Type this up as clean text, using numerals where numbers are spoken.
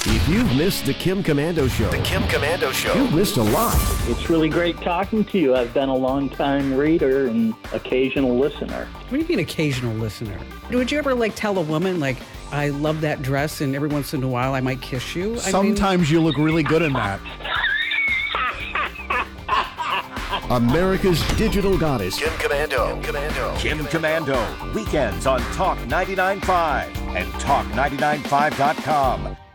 If you've missed the Kim Komando Show, you've missed a lot. It's really great talking to you. I've been a long-time reader and occasional listener. What do you mean occasional listener? Would you ever tell a woman I love that dress and every once in a while I might kiss you? Sometimes you look really good in that. America's digital goddess, Kim Komando. Kim Komando. Weekends on Talk 99.5 and Talk995.com.